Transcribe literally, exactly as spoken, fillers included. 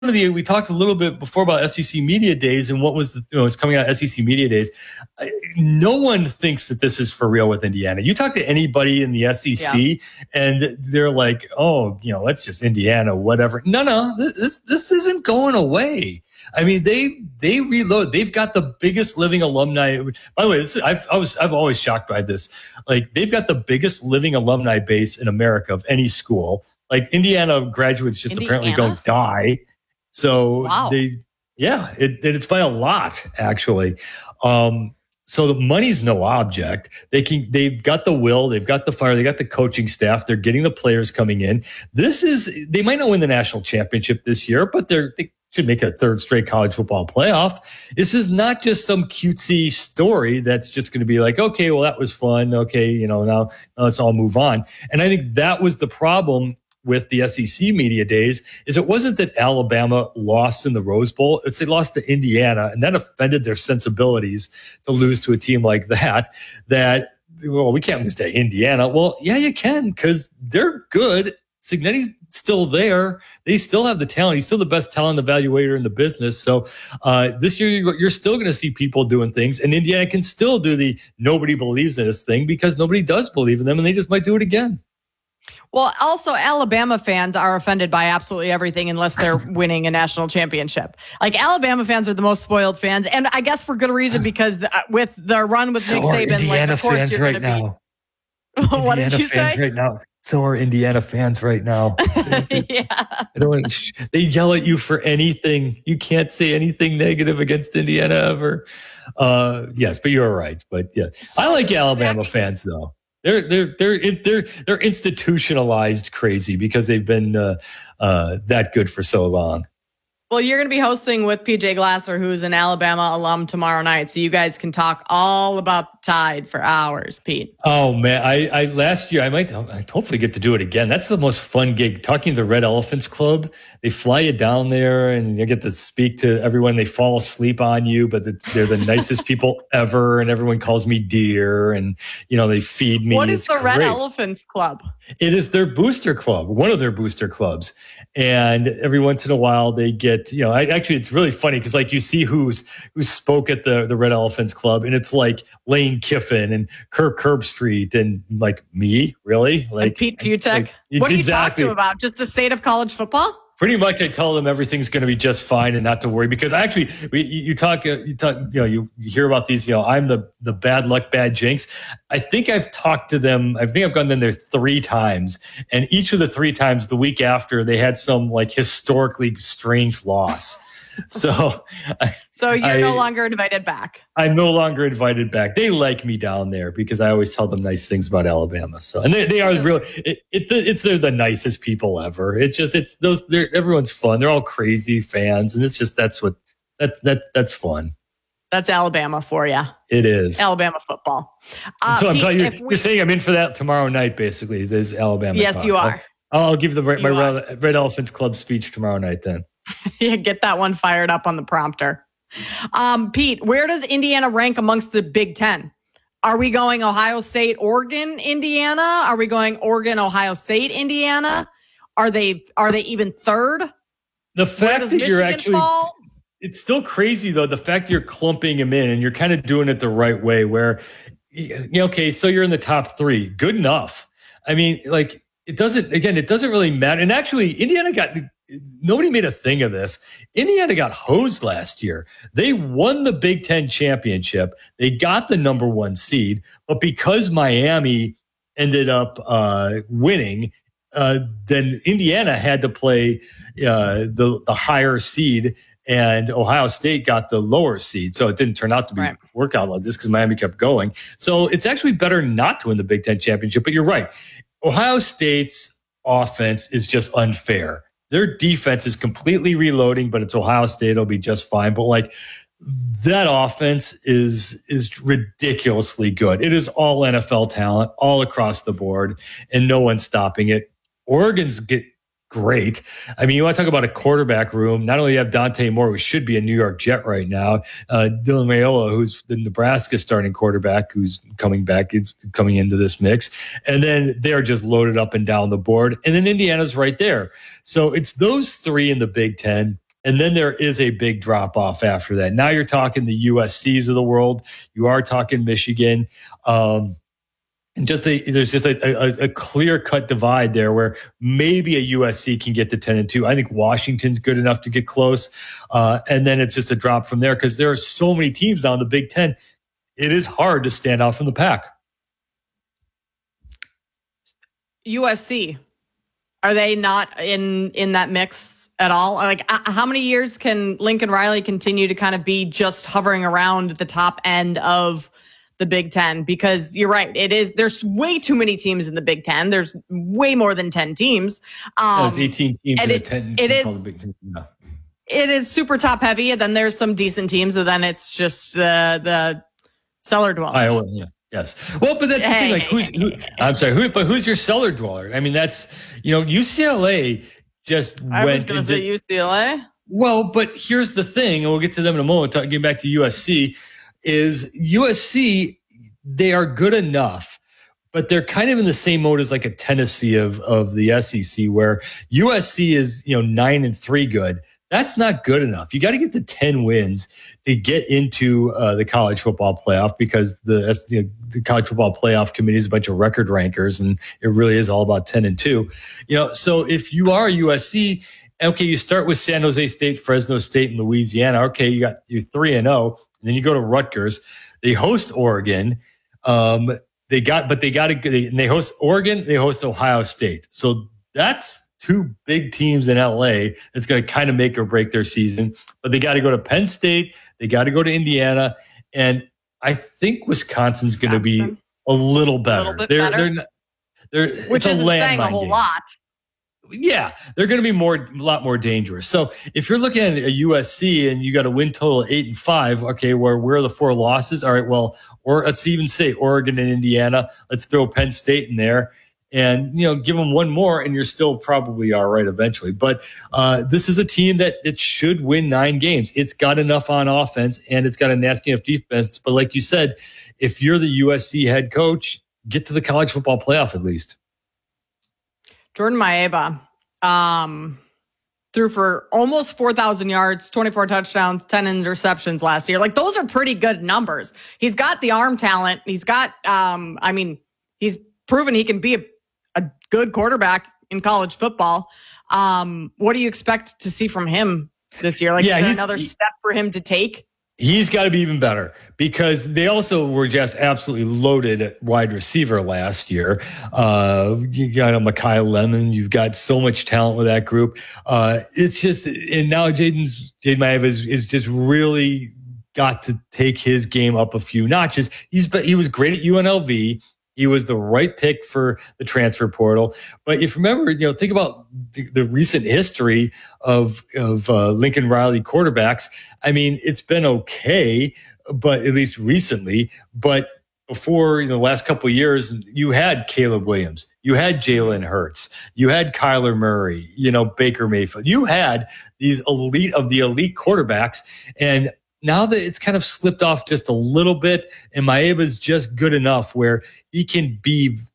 of the, we talked a little bit before about S E C Media Days and what was, the, you know, was coming out S E C Media Days. No one thinks that this is for real with Indiana. You talk to anybody in the S E C yeah. and they're like, oh, you know, that's just Indiana, whatever. No, no, this, this isn't going away. I mean, they, they reload. They've got the biggest living alumni. By the way, this is, I've, I was, I've always shocked by this. Like, they've got the biggest living alumni base in America of any school. Like, Indiana graduates just Indiana? apparently don't die. So wow. they, yeah, it, it's by a lot, actually. Um, so the money's no object. They can, they've got the will, they've got the fire, they got the coaching staff, they're getting the players coming in. This is, they might not win the national championship this year, but they're, they should make a third straight college football playoff. This is not just some cutesy story that's just going to be like, okay, well, that was fun. Okay, you know, now, now let's all move on. And I think that was the problem with the S E C Media Days, is it wasn't that Alabama lost in the Rose Bowl, it's they lost to Indiana, and that offended their sensibilities to lose to a team like that, that, well, we can't lose to Indiana. Well, yeah, you can, because they're good. Cignetti's still there. They still have the talent. He's still the best talent evaluator in the business. So uh, this year, you're, you're still going to see people doing things, and Indiana can still do the nobody believes in this thing because nobody does believe in them, and they just might do it again. Well, also, Alabama fans are offended by absolutely everything unless they're winning a national championship. Like, Alabama fans are the most spoiled fans, and I guess for good reason, because with the run with so Nick Saban, Indiana like, of course fans you're right going now. Be... what Indiana did you fans say? Right now. So are Indiana fans right now. yeah. I don't want to, they yell at you for anything. You can't say anything negative against Indiana ever. Uh, yes, but you're right. But yeah, I like Alabama fans though. They're they're they're they're they're institutionalized crazy because they've been uh, uh, that good for so long. Well, you're going to be hosting with P J Glasser, who's an Alabama alum, tomorrow night, so you guys can talk all about the Tide for hours, Pete. Oh man, I, I last year I might I hopefully get to do it again. That's the most fun gig. Talking to the Red Elephants Club, they fly you down there and you get to speak to everyone. They fall asleep on you, but they're the nicest people ever, and everyone calls me dear, and you know they feed me. What is it's the great. Red Elephants Club? It is their booster club, one of their booster clubs. And every once in a while they get, you know, I, actually it's really funny because like you see who's who spoke at the, the Red Elephants Club, and it's like Lane Kiffin and Kirk Herbstreit and like me, really? Like and Pete Fiutak. Like, what do you exactly. talk to about? Just the state of college football? Pretty much, I tell them everything's going to be just fine and not to worry, because actually, we, you talk, you talk, you know, you, you hear about these. You know, I'm the the bad luck, bad jinx. I think I've talked to them. I think I've gone in there three times, and each of the three times, the week after, they had some like historically strange loss. So, I, so you're I, no longer invited back. I'm no longer invited back. They like me down there because I always tell them nice things about Alabama. So, and they, they are real. It, it, it's they're the nicest people ever. It's just it's those. They're everyone's fun. They're all crazy fans, and it's just that's what that's that that's fun. That's Alabama for you. It is Alabama football. Uh, so I'm Pete, glad you're, we, you're saying I'm in for that tomorrow night. Basically, there's Alabama. Yes, talk. you are. I'll, I'll give the my you Red, Red Elephants Club speech tomorrow night. Then. Yeah, get that one fired up on the prompter. Um, Pete, where does Indiana rank amongst the Big Ten? Are we going Ohio State, Oregon, Indiana? Are we going Oregon, Ohio State, Indiana? Are they are they even third? The fact that Michigan you're actually fall? It's still crazy though. The fact that you're clumping them in and you're kind of doing it the right way. Where, you know, okay, so you're in the top three, good enough. I mean, like it doesn't. Again, it doesn't really matter. And actually, Indiana got. Nobody made a thing of this. Indiana got hosed last year. They won the Big Ten championship. They got the number one seed, but because Miami ended up uh, winning, uh, then Indiana had to play uh, the the higher seed, and Ohio State got the lower seed. So it didn't turn out to be right. work out like this because Miami kept going. So it's actually better not to win the Big Ten championship. But you're right. Ohio State's offense is just unfair. Their defense is completely reloading, but it's Ohio State. It'll be just fine. But like that offense is is ridiculously good. It is all N F L talent all across the board, and no one's stopping it. Oregon's get great. I mean, you want to talk about a quarterback room. Not only do you have Dante Moore, who should be a New York Jet right now, uh, Dylan Raiola, who's the Nebraska starting quarterback, who's coming back, is coming into this mix. And then they're just loaded up and down the board. And then Indiana's right there. So it's those three in the Big Ten. And then there is a big drop off after that. Now you're talking the U S Cs of the world. You are talking Michigan. Um, and just a, there's just a, a, a clear cut divide there where maybe a U S C can get to ten and two. I think Washington's good enough to get close. Uh, and then it's just a drop from there because there are so many teams now in the Big Ten. It is hard to stand out from the pack. U S C, are they not in in that mix at all? Like, uh, how many years can Lincoln Riley continue to kind of be just hovering around the top end of the Big Ten? Because you're right, it is. There's way too many teams in the Big Ten. There's way more than ten teams. Um, There's eighteen teams and in it, the ten. It is. The Big Ten. No. It is super top heavy, and then there's some decent teams, and then it's just the the cellar dwellers. Iowa, yeah. Yes. Well, but that's the thing. Like, who's? Who, I'm sorry. Who? But who's your cellar dweller? I mean, that's you know, U C L A just I went. was going to say U C L A. Well, but here's the thing, and we'll get to them in a moment. Talking getting back to U S C, is U S C they are good enough, but they're kind of in the same mode as like a Tennessee of of the S E C, where U S C is you know nine and three good. That's not good enough. You got to get to ten wins to get into uh, the college football playoff because the you know, the college football playoff committee is a bunch of record rankers, and it really is all about ten and two. You know, so if you are U S C, okay, you start with San Jose State, Fresno State, and Louisiana. Okay, you got you're three and zero, and then you go to Rutgers. They host Oregon. Um, they got, but they got to. They, they host Oregon. They host Ohio State. So that's two big teams in L A that's going to kind of make or break their season. But they got to go to Penn State. They got to go to Indiana. And I think Wisconsin's going to be a little better. A little bit they're, better. They're not, they're, Which isn't saying a whole game. lot. Yeah, they're going to be more, a lot more dangerous. So if you're looking at a U S C and you got a win total of eight and five, okay, where where are the four losses? All right, well, or let's even say Oregon and Indiana. Let's throw Penn State in there, and you know, give them one more, and you're still probably all right eventually. But uh, this is a team that it should win nine games. It's got enough on offense, and it's got a nasty enough defense. But like you said, if you're the U S C head coach, get to the college football playoff at least. Jordan Maeva um, threw for almost four thousand yards, twenty-four touchdowns, ten interceptions last year. Like, those are pretty good numbers. He's got the arm talent. He's got, um, I mean, he's proven he can be a, a good quarterback in college football. Um, what do you expect to see from him this year? Like, yeah, is there another he, step for him to take? He's got to be even better because they also were just absolutely loaded at wide receiver last year. Uh, you got a Mekhi Lemon. You've got so much talent with that group. Uh, it's just, and now Jaden's, Jaden Maeva is, is just really got to take his game up a few notches. He's, but he was great at U N L V. He was the right pick for the transfer portal. But if you remember, you know, think about the, the recent history of of uh, Lincoln Riley quarterbacks. I mean, it's been okay, but at least recently. But before, you know, the last couple of years, you had Caleb Williams, you had Jalen Hurts, you had Kyler Murray, you know, Baker Mayfield. You had these elite of the elite quarterbacks, and now that it's kind of slipped off just a little bit, and Maeva's just good enough where he can be